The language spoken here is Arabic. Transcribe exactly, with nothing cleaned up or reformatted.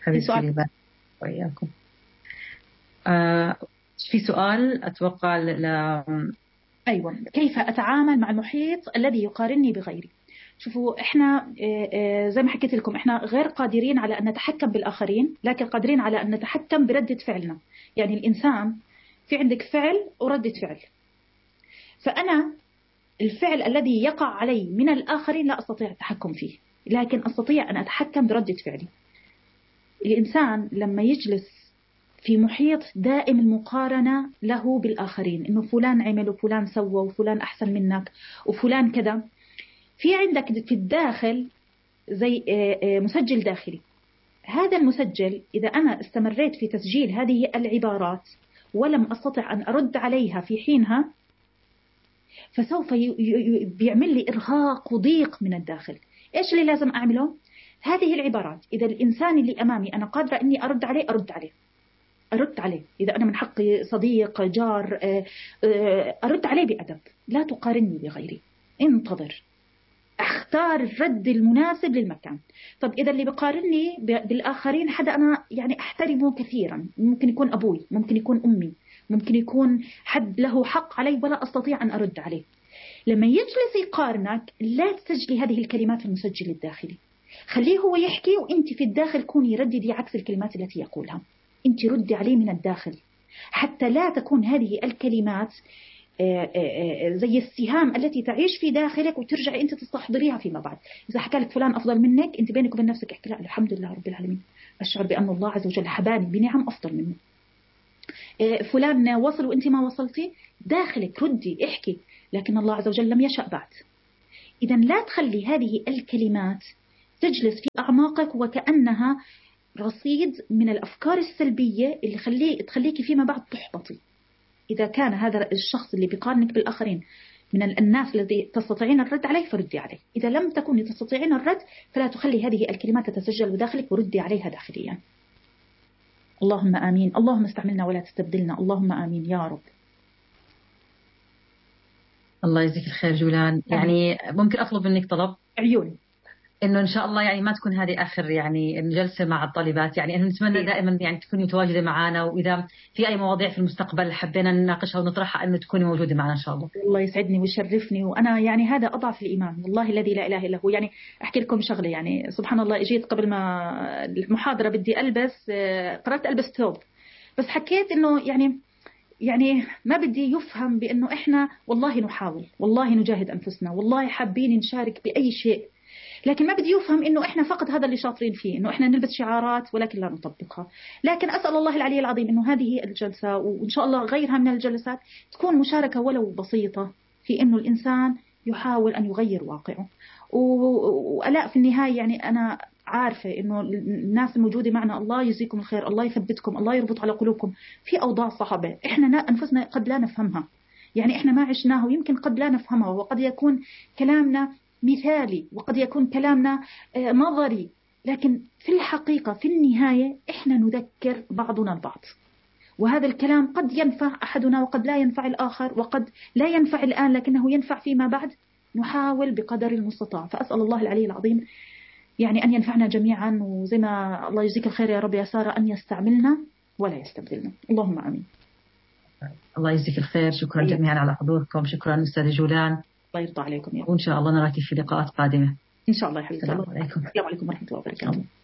حبيبتي لي وإياكم. آه في سؤال أتوقع ل... أيوة، كيف أتعامل مع المحيط الذي يقارنني بغيري؟ شوفوا إحنا زي ما حكيت لكم إحنا غير قادرين على أن نتحكم بالآخرين، لكن قادرين على أن نتحكم بردة فعلنا. يعني الإنسان في عندك فعل وردة فعل، فأنا الفعل الذي يقع علي من الآخرين لا أستطيع التحكم فيه، لكن أستطيع أن أتحكم بردة فعلي. الإنسان لما يجلس في محيط دائم المقارنة له بالآخرين، إنه فلان عمل وفلان سوى وفلان أحسن منك وفلان كذا، في عندك في الداخل زي مسجل داخلي. هذا المسجل إذا أنا استمريت في تسجيل هذه العبارات ولم أستطع أن أرد عليها في حينها، فسوف بيعمل لي إرهاق وضيق من الداخل. إيش اللي لازم أعمله؟ هذه العبارات إذا الإنسان اللي أمامي أنا قادرة أني أرد عليه أرد عليه أرد عليه إذا أنا من حقي صديق جار أرد عليه بأدب. لا تقارني بغيري، انتظر، أختار الرد المناسب للمكان. طب إذا اللي بقارني بالآخرين حدا أنا يعني أحترمه كثيرا، ممكن يكون أبوي، ممكن يكون أمي، ممكن يكون حد له حق علي ولا أستطيع أن أرد عليه، لما يجلس يقارنك لا تسجلي هذه الكلمات في المسجل الداخلي، خليه هو يحكي وانت في الداخل كوني رددي عكس الكلمات التي يقولها، انت ردي عليه من الداخل، حتى لا تكون هذه الكلمات زي السهام التي تعيش في داخلك وترجع انت تستحضريها فيما بعد. اذا حكى لك فلان افضل منك، انت بينك وبين نفسك احكي لا الحمد لله رب العالمين، اشعر بان الله عز وجل حباني بنعم افضل منه. فلان وصل وانت ما وصلتي، داخلك ردي احكي لكن الله عز وجل لم يشأ بعد. إذا لا تخلي هذه الكلمات تجلس في أعماقك وكأنها رصيد من الأفكار السلبية اللي خلي تخليك فيما بعد تحبطي. إذا كان هذا الشخص اللي بيقارنك بالآخرين من الناس الذي تستطيعين الرد عليه فردي عليه، إذا لم تكوني تستطيعين الرد فلا تخلي هذه الكلمات تتسجل بداخلك وردي عليها داخليا. اللهم آمين. اللهم استعملنا ولا تستبدلنا. اللهم آمين يا رب. الله يجزيك الخير جولان. يعني ممكن أطلب منك طلب؟ عيوني. إنه إن شاء الله يعني ما تكون هذه آخر يعني جلسة مع الطالبات، يعني إنه نتمنى دائما يعني تكوني متواجدة معنا، وإذا في أي مواضيع في المستقبل حبينا نناقشها ونطرحها إنه تكوني موجودة معنا إن شاء الله. الله يسعدني ويشرفني، وأنا يعني هذا أضعف الإيمان والله الذي لا إله إلا هو. يعني أحكي لكم شغلة، يعني سبحان الله اجيت قبل ما المحاضرة بدي ألبس، قررت ألبس ثوب، بس حكيت إنه يعني يعني ما بدي يفهم بأنه إحنا والله نحاول، والله نجاهد أنفسنا، والله حابين نشارك بأي شيء، لكن ما بدي يفهم إنه إحنا فقط هذا اللي شاطرين فيه، إنه إحنا نلبس شعارات ولكن لا نطبقها. لكن أسأل الله العلي العظيم إنه هذه الجلسة وإن شاء الله غيرها من الجلسات تكون مشاركة ولو بسيطة في إنه الإنسان يحاول أن يغير واقعه. وألاء في النهاية يعني أنا عارفة إنه الناس الموجودة معنا الله يجزيكم الخير، الله يثبتكم، الله يربط على قلوبكم في أوضاع صعبة إحنا أنفسنا قد لا نفهمها، يعني إحنا ما عشناه ويمكن قد لا نفهمها، وقد يكون كلامنا مثالي وقد يكون كلامنا نظري، لكن في الحقيقة في النهاية إحنا نذكر بعضنا البعض، وهذا الكلام قد ينفع أحدنا وقد لا ينفع الآخر، وقد لا ينفع الآن لكنه ينفع فيما بعد. نحاول بقدر المستطاع، فأسأل الله العلي العظيم يعني أن ينفعنا جميعا، وزي ما الله يجزيك الخير يا رب يا سارة أن يستعملنا ولا يستبدلنا. اللهم آمين. الله يجزيك الخير. شكرا جميعا على حضوركم. شكرا أستاذ جولان. الله يرضى عليكم يا رب. وإن شاء الله نراك في لقاءات قادمة إن شاء الله يا حبيبتي. السلام عليكم. السلام عليكم ورحمة الله وبركاته.